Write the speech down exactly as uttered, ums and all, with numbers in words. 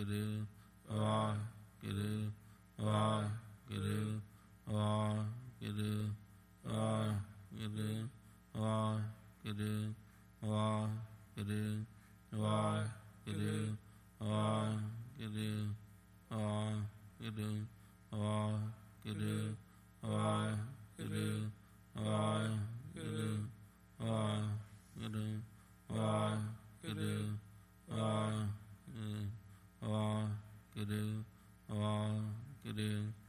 Guru, Wa Guru, Wa Guru, Wa Guru, Wa Guru, Wa Guru, Wa Guru, Wa Guru, Wa Guru, Wa Guru, Wa Guru, Wa Guru, Wa Guru, Wa Guru, Wa Guru, Wa Guru, Wa Guru, Wa Guru,